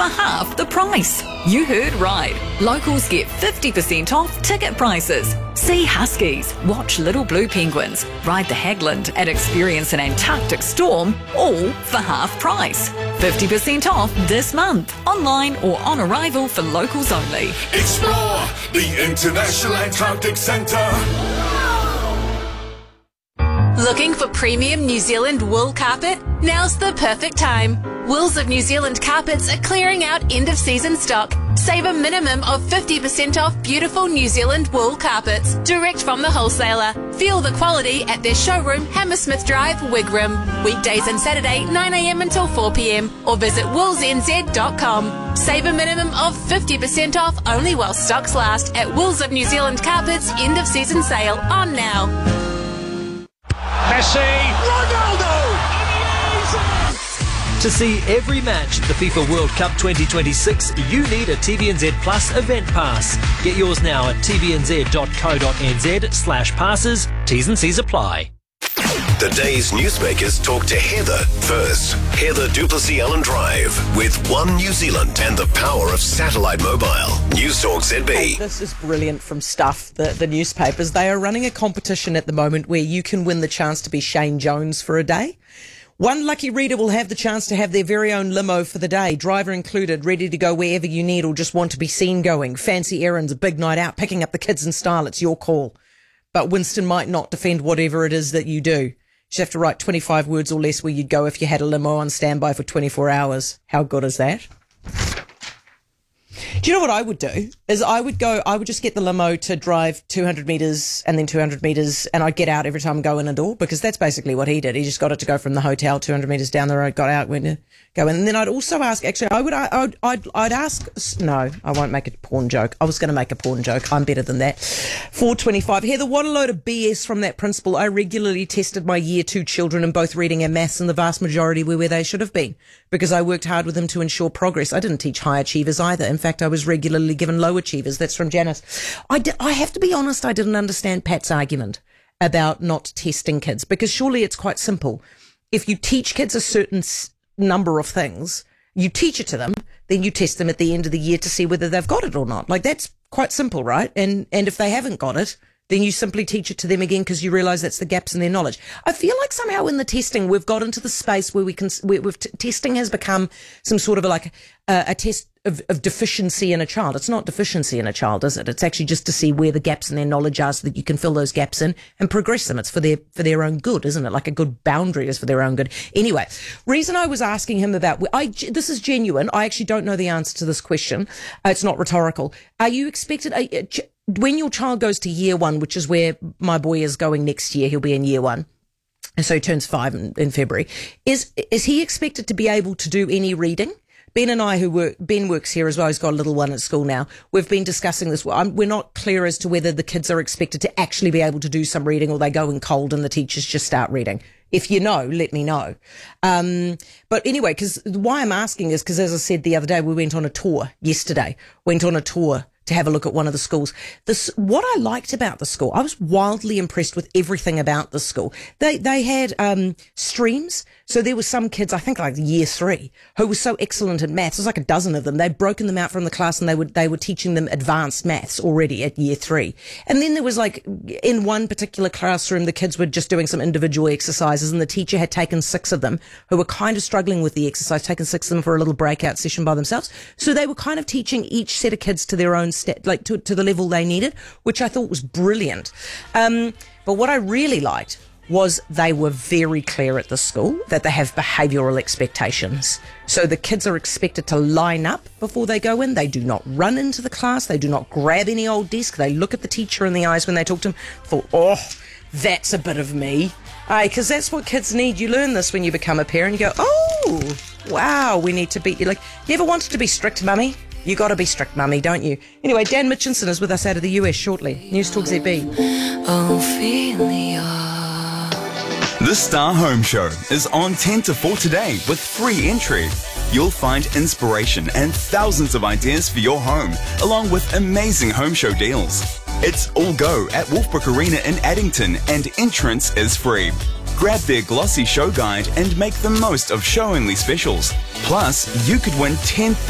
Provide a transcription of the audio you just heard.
for half the price. You heard right. Locals get 50% off ticket prices. See huskies, watch little blue penguins, ride the Hagland and experience an Antarctic storm, all for half price. 50% off this month, online or on arrival for locals only. Explore the International Antarctic Centre. Looking for premium New Zealand wool carpet? Now's the perfect time. Wools of New Zealand Carpets are clearing out end-of-season stock. Save a minimum of 50% off beautiful New Zealand wool carpets, direct from the wholesaler. Feel the quality at their showroom, Hammersmith Drive, Wigram. Weekdays and Saturday, 9 a.m. until 4 p.m. or visit woolsnz.com. Save a minimum of 50% off only while stocks last at Wools of New Zealand Carpets end-of-season sale on now. Messi, Ronaldo! To see every match at the FIFA World Cup 2026, you need a TVNZ Plus event pass. Get yours now at tvnz.co.nz/passes. T's and C's apply. The day's newsmakers talk to Heather first. Heather Duplessis-Allen Drive with One New Zealand and the power of satellite mobile. News Talk ZB. Hey, this is brilliant from Stuff, the newspapers. They are running a competition at the moment where you can win the chance to be Shane Jones for a day. One lucky reader will have the chance to have their very own limo for the day, driver included, ready to go wherever you need or just want to be seen going. Fancy errands, a big night out, picking up the kids in style, it's your call. But Winston might not defend whatever it is that you do. You just have to write 25 words or less where you'd go if you had a limo on standby for 24 hours. How good is that? Do you know what I would do? Is I would just get the limo to drive 200 metres and then 200 metres, and I'd get out every time I go in a door, because that's basically what he did. He just got it to go from the hotel 200 metres down the road, got out, went to go in. And then I'd also ask, actually, I'd ask, no, I won't make a porn joke. I was going to make a porn joke. I'm better than that. 425. Heather, what a load of BS from that principal. I regularly tested my year 2 children in both reading and maths, and the vast majority were where they should have been, because I worked hard with them to ensure progress. I didn't teach high achievers either. In fact, I was regularly given low achievers. That's from Janice. I have to be honest, I didn't understand Pat's argument about not testing kids, because surely it's quite simple. If you teach kids a certain number of things, you teach it to them, then you test them at the end of the year to see whether they've got it or not. Like, that's quite simple, right? And if they haven't got it, then you simply teach it to them again, because you realise that's the gaps in their knowledge. I feel like somehow in the testing we've got into the space where testing has become some sort of like a test of deficiency in a child. It's not deficiency in a child, is it? It's actually just to see where the gaps in their knowledge are, so that you can fill those gaps in and progress them. It's for their own good, isn't it? Like a good boundary is for their own good. Anyway, reason I was asking him about, this is genuine. I actually don't know the answer to this question. It's not rhetorical. Are you expected, when your child goes to year 1, which is where my boy is going next year, he'll be in year 1. And so he turns 5 in February. Is he expected to be able to do any reading? Ben and I, Ben works here as well, he's got a little one at school now. We've been discussing this. We're not clear as to whether the kids are expected to actually be able to do some reading, or they go in cold and the teachers just start reading. If you know, let me know. But anyway, because why I'm asking is because, as I said the other day, we went on a tour yesterday, to have a look at one of the schools. What I liked about the school, I was wildly impressed with everything about the school. They had streams. So there were some kids, I think like year 3, who were so excellent at maths. There's like a dozen of them. They'd broken them out from the class, and they were teaching them advanced maths already at year 3. And then there was like, in one particular classroom, the kids were just doing some individual exercises, and the teacher had taken 6 of them who were kind of struggling with the exercise, taken 6 of them for a little breakout session by themselves. So they were kind of teaching each set of kids to their own to the level they needed, which I thought was brilliant. But what I really liked was they were very clear at the school that they have behavioural expectations. So the kids are expected to line up before they go in. They do not run into the class. They do not grab any old desk. They look at the teacher in the eyes when they talk to him. Thought, oh, that's a bit of me. Because that's what kids need. You learn this when you become a parent. You go, oh, wow, we need to be, you're like, you ever wanted to be strict, mummy? You got to be strict, mummy, don't you? Anyway, Dan Mitchinson is with us out of the US shortly. News Talk ZB. The Star Home Show is on 10 to 4 today with free entry. You'll find inspiration and thousands of ideas for your home, along with amazing home show deals. It's all go at Wolfbrook Arena in Addington, and entrance is free. Grab their glossy show guide and make the most of show-only specials. Plus, you could win 10,000